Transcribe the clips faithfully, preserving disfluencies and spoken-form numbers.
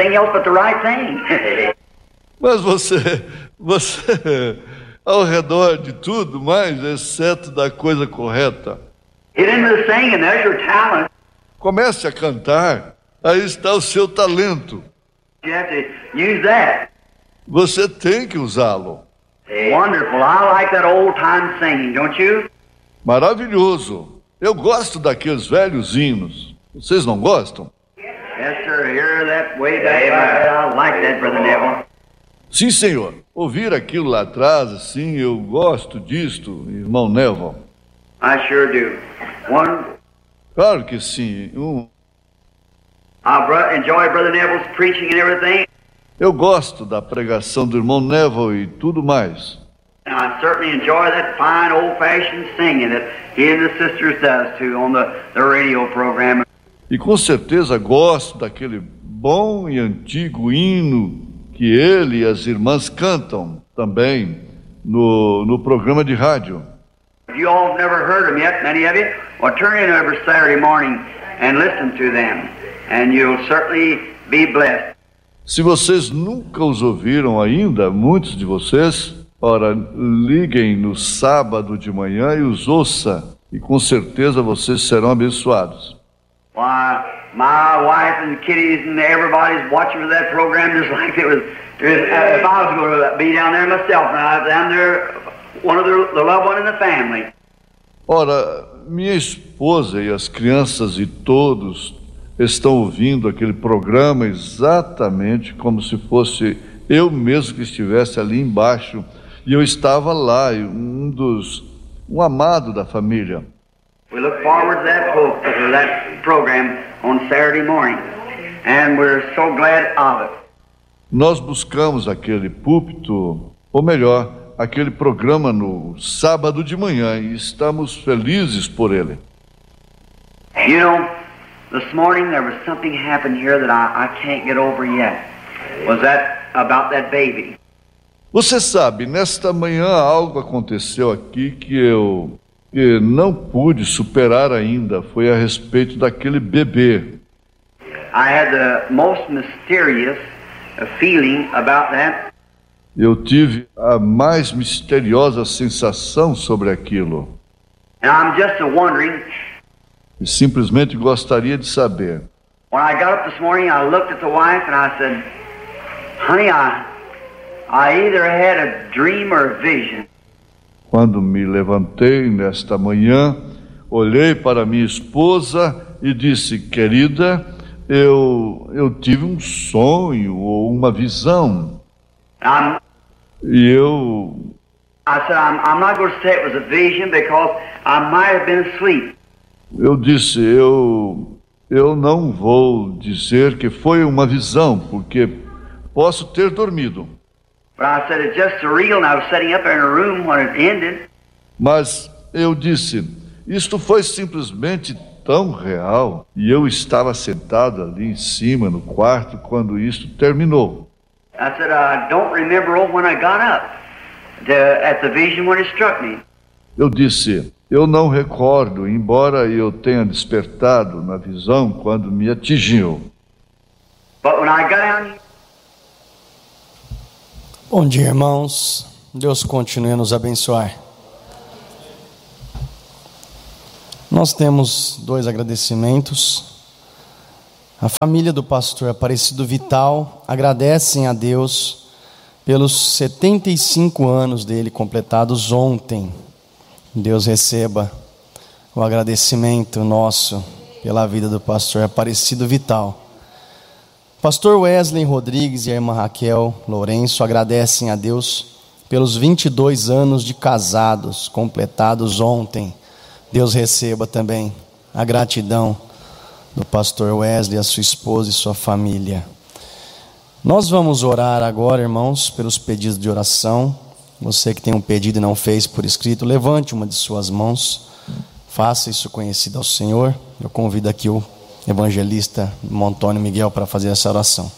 anything else but the right thing. Mas você, você, ao redor de tudo mais, exceto da coisa correta. Get into the singing, there's your talent. Comece a cantar, aí está o seu talento. You have to use that. Você tem que usá-lo. Wonderful. I like that old time singing, don't you? Maravilhoso. Eu gosto daqueles velhos hinos. Vocês não gostam? Yes, sir. Hear that way back. I like that, Brother Neville. Sim, senhor. Ouvir aquilo lá atrás, assim, eu gosto disto, irmão Neville. I sure do. One, Claro que sim. Um, I bro- enjoy Brother Neville's preaching and everything. eu gosto da pregação do irmão Neville e tudo mais. And I certainly enjoy that fine old-fashioned singing that he and the sisters does too on the, the radio program. E com certeza gosto daquele bom e antigo hino que ele e as irmãs cantam também no, no programa de rádio. If you all have never heard them yet, many of you, well, turn in every Saturday morning and listen to them, and you'll certainly be blessed. Se vocês nunca os ouviram ainda, muitos de vocês, ora, liguem no sábado de manhã e os ouça, e com certeza vocês serão abençoados. Why, my wife and the kiddies and everybody's watching for that program just like it was, it was uh, if I was going to be down there myself, and I was down there, one of the, the loved one in the family. Ora, minha esposa e as crianças e todos estão ouvindo aquele programa exatamente como se fosse eu mesmo que estivesse ali embaixo, e eu estava lá, um dos, um amado da família. We look forward to that, pro- to that program on Saturday morning, and we're so glad of it. Nós buscamos aquele púlpito, ou melhor, aquele programa no sábado de manhã, e estamos felizes por ele. You know, this morning there was something happened here that I, I can't get over yet. Was that about that baby? Você sabe, nesta manhã algo aconteceu aqui que eu que não pude superar ainda. Foi a respeito daquele bebê. I had the most mysterious uh, feeling about that. Eu tive a mais misteriosa sensação sobre aquilo. And I'm just wondering, E simplesmente gostaria de saber. when I got up this morning, I looked at the wife and I said, honey, I, I either had a dream or a vision. Quando me levantei nesta manhã, olhei para minha esposa e disse, querida, eu, eu tive um sonho ou uma visão. I'm, E eu, I said, I'm, I'm not going to say it was a vision because I might have been asleep. eu disse, eu, eu não vou dizer que foi uma visão, porque posso ter dormido. But I said, it's just surreal, and I was sitting up there in a room when it ended. Mas eu disse, isto foi simplesmente tão real, e eu estava sentado ali em cima no quarto quando isto terminou. I said, I don't remember when I got up the, at the vision when it struck me. Eu disse, eu não recordo, embora eu tenha despertado na visão quando me atingiu. But when I got down, Bom dia, irmãos. Deus continue a nos abençoar. Nós temos dois agradecimentos. A família do pastor Aparecido Vital agradecem a Deus pelos setenta e cinco anos dele completados ontem. Deus receba o agradecimento nosso pela vida do pastor Aparecido Vital. Pastor Wesley Rodrigues e a irmã Raquel Lourenço agradecem a Deus pelos vinte e dois anos de casados completados ontem. Deus receba também a gratidão do pastor Wesley, a sua esposa e sua família. Nós vamos orar agora, irmãos, pelos pedidos de oração. Você que tem um pedido e não fez por escrito, levante uma de suas mãos, faça isso conhecido ao Senhor. Eu convido aqui o evangelista Antônio Miguel para fazer essa oração.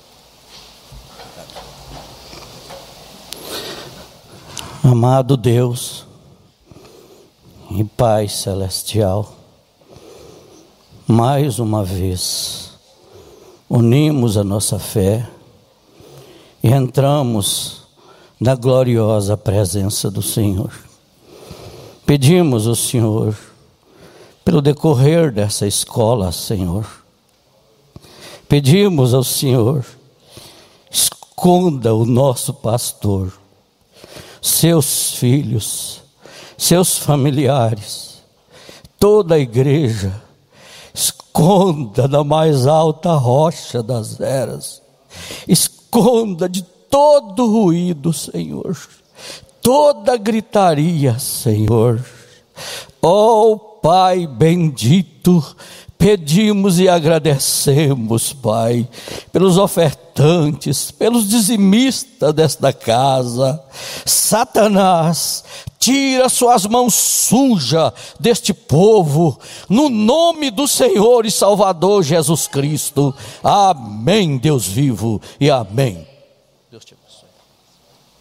Amado Deus e Pai Celestial, mais uma vez unimos a nossa fé e entramos na gloriosa presença do Senhor. Pedimos ao Senhor, pelo decorrer dessa escola, Senhor, pedimos ao Senhor, esconda o nosso pastor, seus filhos, seus familiares, toda a igreja, esconda na mais alta rocha das eras, esconda de todo ruído, Senhor, toda gritaria, Senhor. Ó Pai bendito, pedimos e agradecemos, Pai, pelos ofertantes, pelos dizimistas desta casa. Satanás, tira suas mãos sujas deste povo, no nome do Senhor e Salvador Jesus Cristo. Amém, Deus vivo, e amém. Deus te abençoe.